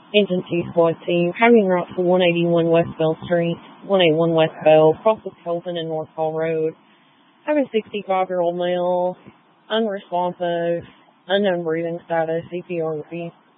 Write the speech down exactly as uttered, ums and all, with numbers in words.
Agency Squad Team, having route to one eighty-one West Bell Street, one eighty-one West Bell, cross with Kelton and North Hall Road. Have a sixty-five-year-old male, unresponsive, unknown breathing status, C P R repeat.